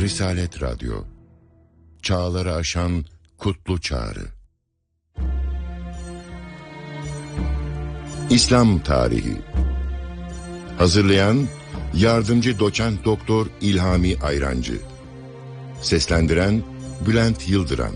Risalet Radyo, çağları aşan kutlu çağrı. İslam Tarihi. Hazırlayan Yardımcı Doçent Doktor İlhami Ayrancı. Seslendiren Bülent Yıldıran.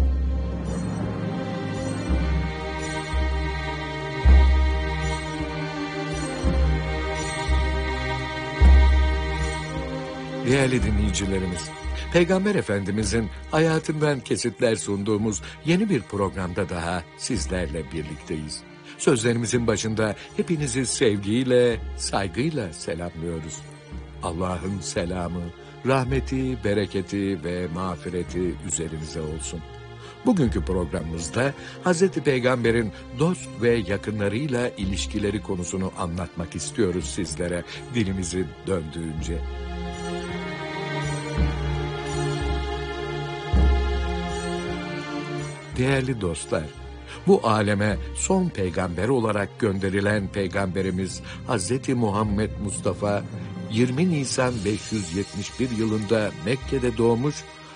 Değerli dinleyicilerimiz, Peygamber Efendimizin hayatından kesitler sunduğumuz yeni bir programda daha sizlerle birlikteyiz. Sözlerimizin başında hepinizi sevgiyle, saygıyla selamlıyoruz. Allah'ın selamı, rahmeti, bereketi ve mağfireti üzerinize olsun. Bugünkü programımızda Hz. Peygamber'in dost ve yakınlarıyla ilişkileri konusunu anlatmak istiyoruz sizlere, dilimizi döndüğünce. Değerli dostlar, bu aleme son peygamber olarak gönderilen Peygamberimiz Hz. Muhammed Mustafa, 20 Nisan 571 yılında Mekke'de doğmuş,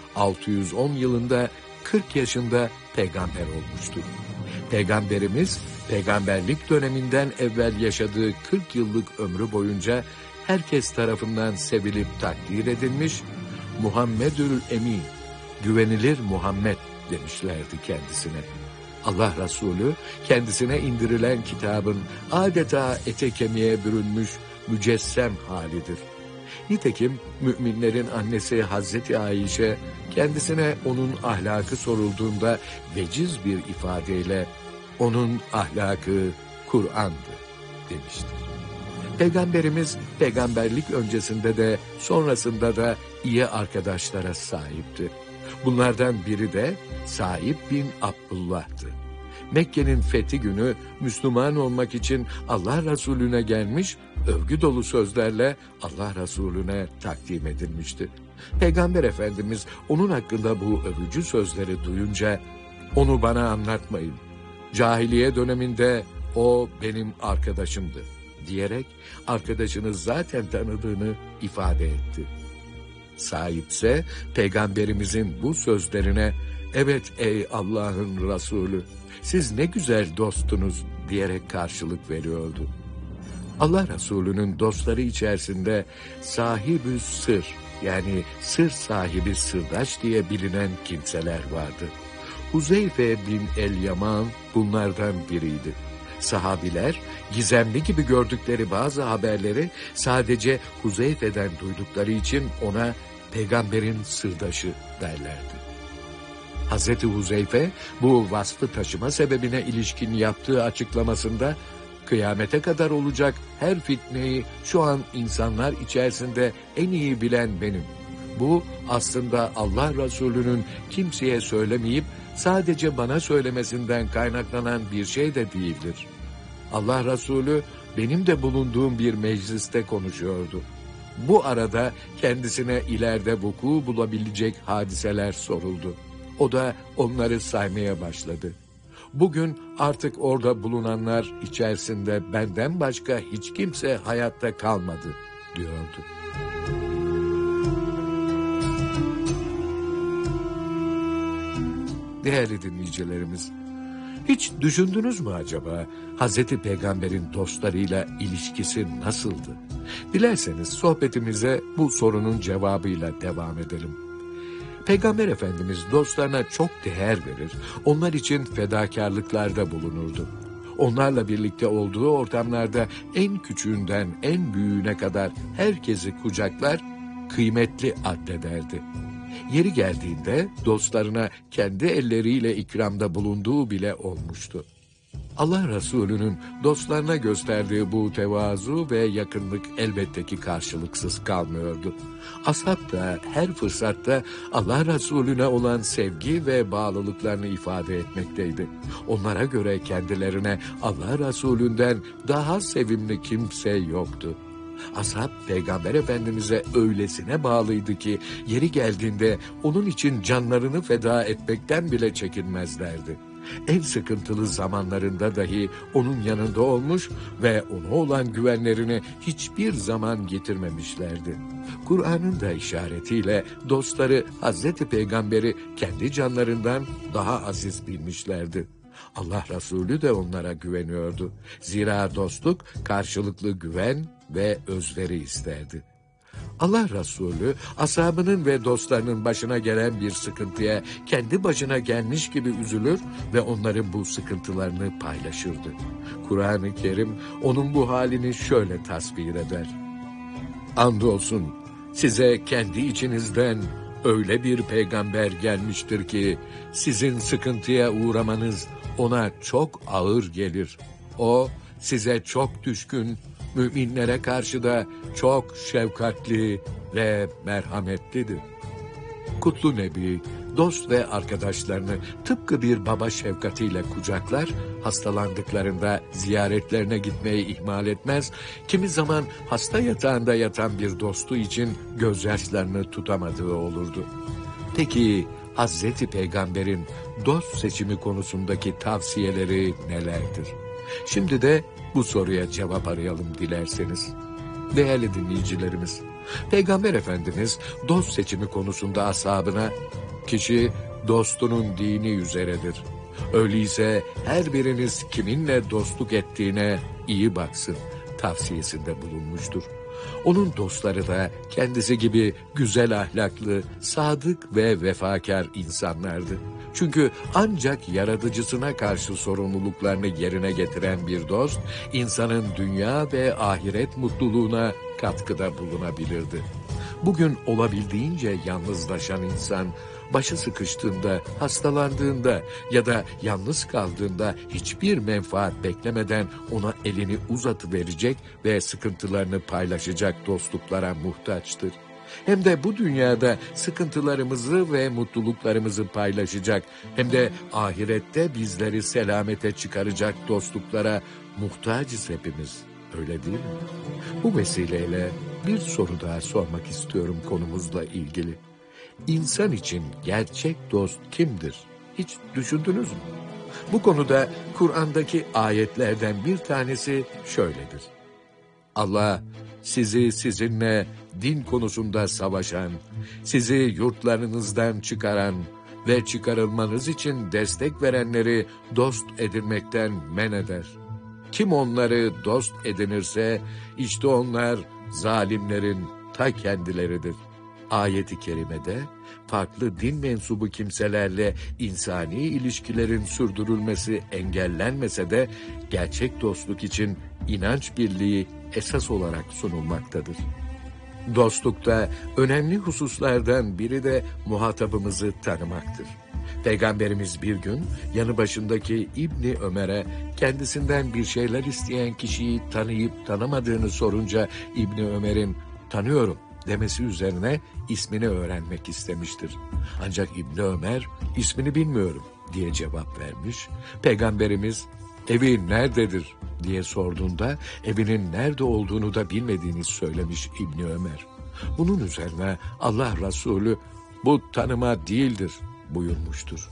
610 yılında 40 yaşında peygamber olmuştur. Peygamberimiz, peygamberlik döneminden evvel yaşadığı 40 yıllık ömrü boyunca herkes tarafından sevilip takdir edilmiş, Muhammedül Emin, güvenilir Muhammed demişlerdi kendisine. Allah Resulü kendisine indirilen kitabın adeta ete kemiğe bürünmüş mücessem halidir. Nitekim müminlerin annesi Hazreti Ayşe kendisine onun ahlakı sorulduğunda veciz bir ifadeyle onun ahlakı Kur'an'dı demiştir. Peygamberimiz peygamberlik öncesinde de sonrasında da iyi arkadaşlara sahipti. Bunlardan biri de Saib bin Abdullah'tı. Mekke'nin fethi günü Müslüman olmak için Allah Resulüne gelmiş, övgü dolu sözlerle Allah Resulüne takdim edilmişti. Peygamber Efendimiz onun hakkında bu övücü sözleri duyunca, "Onu bana anlatmayın. Cahiliye döneminde o benim arkadaşımdı," diyerek arkadaşını zaten tanıdığını ifade etti. Saib ise Peygamberimizin bu sözlerine, "Evet ey Allah'ın Resulü, siz ne güzel dostunuz," diyerek karşılık veriyordu. Allah Resulü'nün dostları içerisinde sahib-ü sır, yani sır sahibi sırdaş diye bilinen kimseler vardı. Huzeyfe bin el-Yaman bunlardan biriydi. Sahabiler, gizemli gibi gördükleri bazı haberleri sadece Huzeyfe'den duydukları için ona peygamberin sırdaşı derlerdi. Hazreti Huzeyfe bu vasfı taşıma sebebine ilişkin yaptığı açıklamasında, "Kıyamete kadar olacak her fitneyi şu an insanlar içerisinde en iyi bilen benim. Bu aslında Allah Resulü'nün kimseye söylemeyip sadece bana söylemesinden kaynaklanan bir şey de değildir. Allah Resulü benim de bulunduğum bir mecliste konuşuyordu. Bu arada kendisine ileride vuku bulabilecek hadiseler soruldu. O da onları saymaya başladı. Bugün artık orada bulunanlar içerisinde benden başka hiç kimse hayatta kalmadı," diyordu. Değerli dinleyicilerimiz, hiç düşündünüz mü acaba Hazreti Peygamber'in dostlarıyla ilişkisi nasıldı? Dilerseniz sohbetimize bu sorunun cevabıyla devam edelim. Peygamber Efendimiz dostlarına çok değer verir, onlar için fedakarlıklarda bulunurdu. Onlarla birlikte olduğu ortamlarda en küçüğünden en büyüğüne kadar herkesi kucaklar, kıymetli addederdi. Yeri geldiğinde dostlarına kendi elleriyle ikramda bulunduğu bile olmuştu. Allah Resulü'nün dostlarına gösterdiği bu tevazu ve yakınlık elbette ki karşılıksız kalmıyordu. Ashab da her fırsatta Allah Resulüne olan sevgi ve bağlılıklarını ifade etmekteydi. Onlara göre kendilerine Allah Resulünden daha sevimli kimse yoktu. Ashab Peygamber Efendimiz'e öylesine bağlıydı ki yeri geldiğinde onun için canlarını feda etmekten bile çekinmezlerdi. En sıkıntılı zamanlarında dahi onun yanında olmuş ve ona olan güvenlerini hiçbir zaman yitirmemişlerdi. Kur'an'ın da işaretiyle dostları Hazreti Peygamber'i kendi canlarından daha aziz bilmişlerdi. Allah Resulü de onlara güveniyordu. Zira dostluk karşılıklı güven ve özveri isterdi. Allah Resulü ashabının ve dostlarının başına gelen bir sıkıntıya kendi başına gelmiş gibi üzülür ve onların bu sıkıntılarını paylaşırdı. Kur'an-ı Kerim onun bu halini şöyle tasvir eder. Andolsun size kendi içinizden öyle bir peygamber gelmiştir ki sizin sıkıntıya uğramanız ona çok ağır gelir. O size çok düşkün, müminlere karşı da çok şefkatli ve merhametlidir. Kutlu Nebi, dost ve arkadaşlarını tıpkı bir baba şefkatiyle kucaklar, hastalandıklarında ziyaretlerine gitmeyi ihmal etmez, kimi zaman hasta yatağında yatan bir dostu için gözyaşlarını tutamadığı olurdu. Peki Hazreti Peygamber'in dost seçimi konusundaki tavsiyeleri nelerdir? Şimdi de bu soruya cevap arayalım dilerseniz. Değerli dinleyicilerimiz, Peygamber Efendimiz dost seçimi konusunda ashabına, kişi dostunun dini üzeredir. Öyleyse her biriniz kiminle dostluk ettiğine iyi baksın tavsiyesinde bulunmuştur. Onun dostları da kendisi gibi güzel ahlaklı, sadık ve vefakar insanlardı. Çünkü ancak yaratıcısına karşı sorumluluklarını yerine getiren bir dost, insanın dünya ve ahiret mutluluğuna katkıda bulunabilirdi. Bugün olabildiğince yalnızlaşan insan, başı sıkıştığında, hastalandığında ya da yalnız kaldığında hiçbir menfaat beklemeden ona elini uzatıverecek ve sıkıntılarını paylaşacak dostluklara muhtaçtır. Hem de bu dünyada sıkıntılarımızı ve mutluluklarımızı paylaşacak, hem de ahirette bizleri selamete çıkaracak dostluklara muhtacız hepimiz. Öyle değil mi? Bu vesileyle bir soru daha sormak istiyorum konumuzla ilgili. İnsan için gerçek dost kimdir? Hiç düşündünüz mü? Bu konuda Kur'an'daki ayetlerden bir tanesi şöyledir. Allah sizi sizinle din konusunda savaşan, sizi yurtlarınızdan çıkaran ve çıkarılmanız için destek verenleri dost edinmekten men eder. Kim onları dost edinirse işte onlar zalimlerin ta kendileridir. Ayet-i kerimede farklı din mensubu kimselerle insani ilişkilerin sürdürülmesi engellenmese de gerçek dostluk için inanç birliği esas olarak sunulmaktadır. Dostlukta önemli hususlardan biri de muhatabımızı tanımaktır. Peygamberimiz bir gün yanı başındaki İbni Ömer'e kendisinden bir şeyler isteyen kişiyi tanıyıp tanımadığını sorunca İbni Ömer'in tanıyorum demesi üzerine ismini öğrenmek istemiştir. Ancak İbni Ömer ismini bilmiyorum diye cevap vermiş. Peygamberimiz evi nerededir diye sorduğunda evinin nerede olduğunu da bilmediğini söylemiş İbni Ömer. Bunun üzerine Allah Resulü bu tanıma değildir buyurmuştur.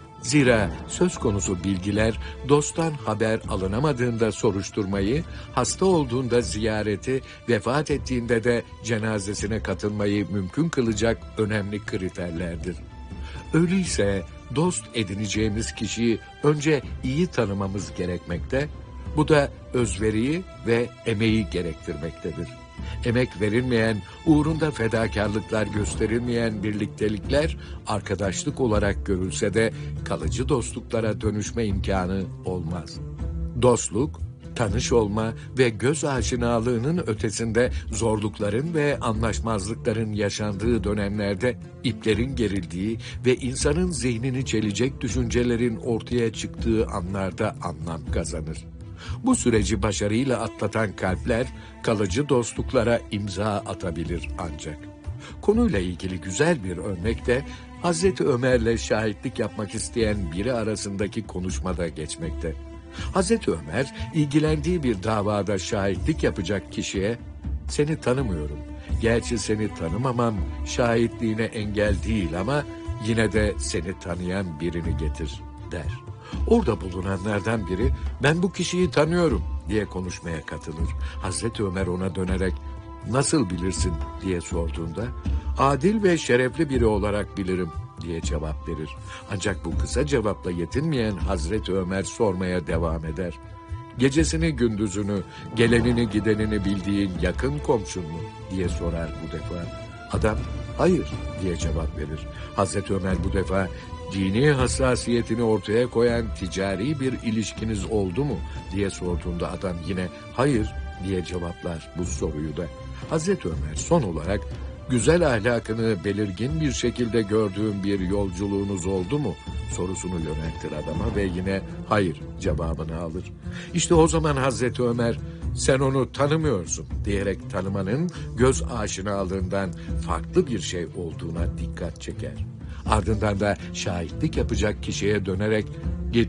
Zira söz konusu bilgiler dosttan haber alınamadığında soruşturmayı, hasta olduğunda ziyareti, vefat ettiğinde de cenazesine katılmayı mümkün kılacak önemli kriterlerdir. Öyleyse dost edineceğimiz kişiyi önce iyi tanımamız gerekmekte, bu da özveriyi ve emeği gerektirmektedir. Emek verilmeyen, uğrunda fedakarlıklar gösterilmeyen birliktelikler arkadaşlık olarak görülse de kalıcı dostluklara dönüşme imkanı olmaz. Dostluk, tanış olma ve göz aşinalığının ötesinde zorlukların ve anlaşmazlıkların yaşandığı dönemlerde iplerin gerildiği ve insanın zihnini çelecek düşüncelerin ortaya çıktığı anlarda anlam kazanır. Bu süreci başarıyla atlatan kalpler kalıcı dostluklara imza atabilir ancak. Konuyla ilgili güzel bir örnek de Hazreti Ömer'le şahitlik yapmak isteyen biri arasındaki konuşmada geçmekte. Hazreti Ömer ilgilendiği bir davada şahitlik yapacak kişiye "Seni tanımıyorum. Gerçi seni tanımamam şahitliğine engel değil ama yine de seni tanıyan birini getir." der. Orada bulunanlardan biri ben bu kişiyi tanıyorum diye konuşmaya katılır. Hazreti Ömer ona dönerek nasıl bilirsin diye sorduğunda adil ve şerefli biri olarak bilirim diye cevap verir. Ancak bu kısa cevapla yetinmeyen Hazreti Ömer sormaya devam eder. Gecesini gündüzünü, gelenini gidenini bildiğin yakın komşun mu diye sorar bu defa. Adam hayır diye cevap verir. Hazreti Ömer bu defa dini hassasiyetini ortaya koyan ticari bir ilişkiniz oldu mu diye sorduğunda adam yine hayır diye cevaplar bu soruyu da. Hazreti Ömer son olarak güzel ahlakını belirgin bir şekilde gördüğüm bir yolculuğunuz oldu mu sorusunu yöneltir adama ve yine hayır cevabını alır. İşte o zaman Hazreti Ömer sen onu tanımıyorsun diyerek tanımanın göz aşinalığından farklı bir şey olduğuna dikkat çeker. Ardından da şahitlik yapacak kişiye dönerek git